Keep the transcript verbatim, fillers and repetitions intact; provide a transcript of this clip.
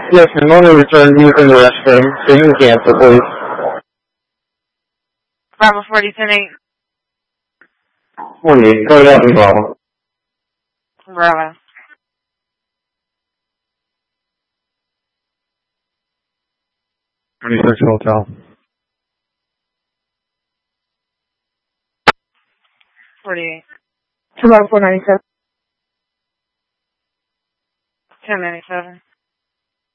Yes, I'm only returning using the restroom, so you can cancel, please. Bravo forty ten eight. forty-eight, go ahead and Bravo. Bravo. twenty-six Hotel. forty-eight. Hello, four ninety-seven. ten ninety-seven.